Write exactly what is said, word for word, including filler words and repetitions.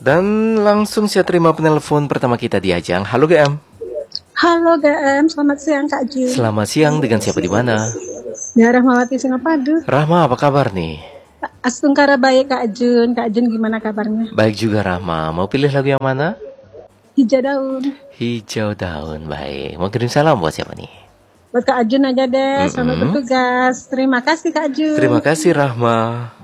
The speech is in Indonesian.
Dan langsung saya terima penelpon pertama kita di Ajang. Halo G M. Halo G M, selamat siang Kak Jun. Selamat siang, dengan siapa di mana? Ya, Rahmawati Singapadu. Rahma, apa kabar nih? Astungkara baik Kak Jun. Kak Jun gimana kabarnya? Baik juga Rahma. Mau pilih lagu yang mana? Hijau daun. Hijau daun, baik. Mau kirim salam buat siapa nih? Buat Kak Jun aja deh, selamat Mm-mm. bertugas. Terima kasih Kak Jun. Terima kasih Rahma.